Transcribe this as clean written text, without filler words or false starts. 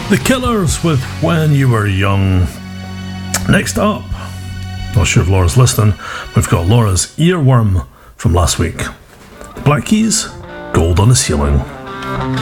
The Killers with When You Were Young. Next up, not sure if Laura's listening, we've got Laura's Earworm from last week. Black Keys, Gold on the Ceiling.